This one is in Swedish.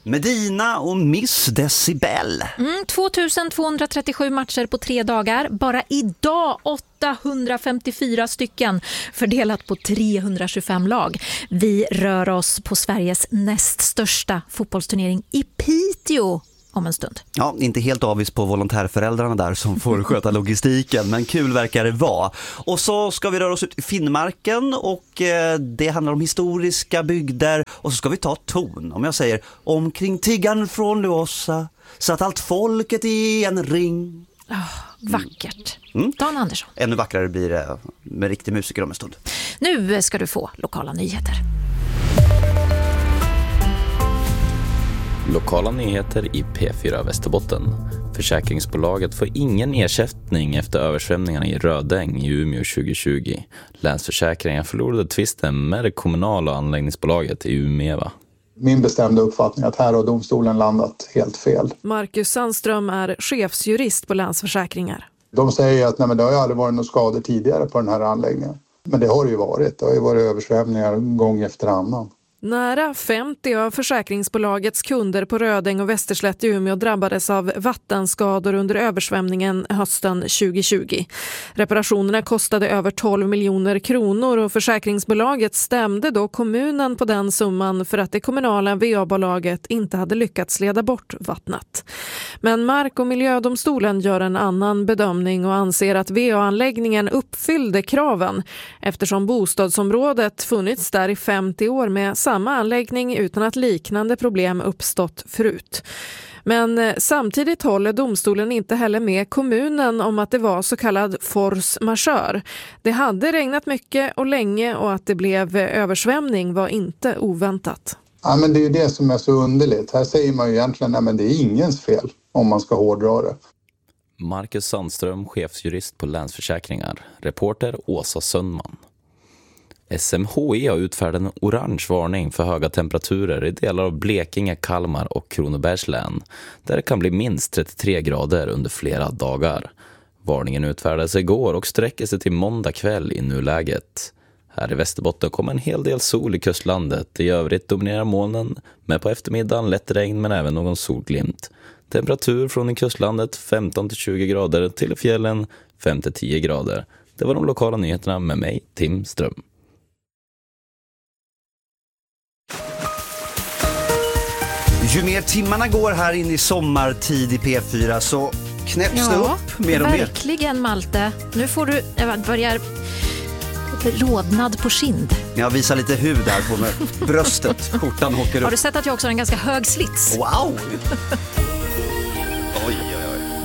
Medina och Miss Decibel. 2237 matcher på 3 dagar. Bara idag 854 stycken fördelat på 325 lag. Vi rör oss på Sveriges näst största fotbollsturnering i Piteå om en stund. Ja, inte helt avis på volontärföräldrarna där som får sköta logistiken, men kul verkar det vara. Och så ska vi röra oss ut i Finnmarken och det handlar om historiska bygder. Och så ska vi ta ton, om jag säger, omkring tiggan från Luossa satt allt folket i en ring. Vackert. Dan Andersson. Ännu vackrare blir det med riktig musiker om en stund. Nu ska du få lokala nyheter. Lokala nyheter i P4 Västerbotten. Försäkringsbolaget får ingen ersättning efter översvämningarna i Rödäng i Umeå 2020. Länsförsäkringen förlorade tvisten med det kommunala anläggningsbolaget i Umeå. Min bestämda uppfattning är att här har domstolen landat helt fel. Marcus Sandström är chefsjurist på Länsförsäkringar. De säger att det har ju aldrig varit några skador tidigare på den här anläggningen. Men det har det ju varit. Det har ju varit översvämningar gång efter annan. Nära 50 av försäkringsbolagets kunder på Rödäng och Västerslätt i Umeå drabbades av vattenskador under översvämningen hösten 2020. Reparationerna kostade över 12 miljoner kronor och försäkringsbolaget stämde då kommunen på den summan för att det kommunala VA-bolaget inte hade lyckats leda bort vattnet. Men Mark- och miljödomstolen gör en annan bedömning och anser att VA-anläggningen uppfyllde kraven eftersom bostadsområdet funnits där i 50 år med samma anläggning utan att liknande problem uppstått förut. Men samtidigt håller domstolen inte heller med kommunen om att det var så kallad force majeure. Det hade regnat mycket och länge och att det blev översvämning var inte oväntat. Ja, men det är ju det som är så underligt. Här säger man ju egentligen att det är ingens fel om man ska hårdra det. Marcus Sandström, chefsjurist på Länsförsäkringar. Reporter Åsa Sundman. SMHI har utfärdat en orange varning för höga temperaturer i delar av Blekinge, Kalmar och Kronobergs län, där det kan bli minst 33 grader under flera dagar. Varningen utfärdades igår och sträcker sig till måndag kväll i nuläget. Här i Västerbotten kommer en hel del sol i kustlandet. I övrigt dominerar molnen, med på eftermiddagen lätt regn men även någon solglimt. Temperatur från i kustlandet 15-20 grader till i fjällen 5-10 grader. Det var de lokala nyheterna med mig, Tim Ström. Ju mer timmarna går här in i sommartid i P4 så knäpps det upp mer och mer. Verkligen, Malte. Nu får du börjar rodnad på kind. Jag visar lite hud här på mig. Bröstet, skjortan åker upp. Har du sett att jag också har en ganska hög slits? Wow!